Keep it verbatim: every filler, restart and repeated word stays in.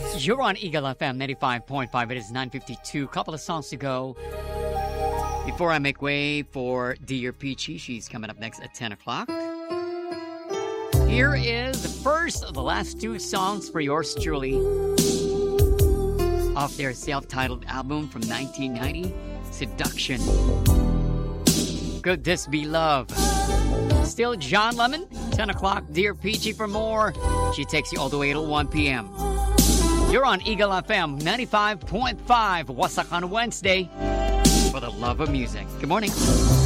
You're on Eagle F M ninety-five point five. It is nine fifty-two. Couple of songs to go. Before I make way for Dear Peachy, she's coming up next at ten o'clock. Here is the first of the last two songs for yours truly off their self-titled album from nineteen ninety, Seduction. Could This Be Love? Still John Lemon, ten o'clock, Dear Peachy for more. She takes you all the way till one p.m. You're on Eagle F M ninety-five point five. Wasak on Wednesday for the love of music. Good morning.